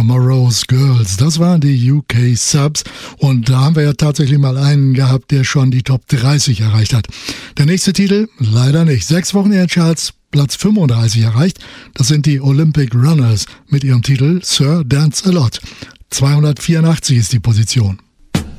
Tomorrow's Girls. Das waren die UK Subs und da haben wir ja tatsächlich mal einen gehabt, der schon die Top 30 erreicht hat. Der nächste Titel? Leider nicht. 6 Wochen in den Charts, Platz 35 erreicht. Das sind die Olympic Runners mit ihrem Titel Sir Dance a Lot. 284 ist die Position.